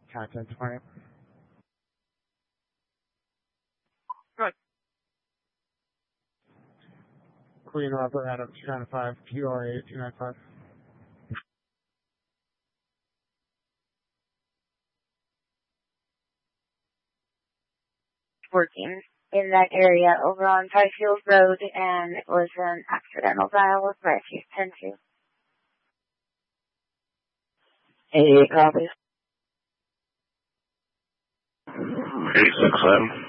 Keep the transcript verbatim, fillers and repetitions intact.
contents for you. Good. Queen Robert Adam two nine five, Q R A two nine five. Working in that area over on Fifield Road, and it was an accidental dial with Refuse ten two. eighty-eight copies. eight six seven.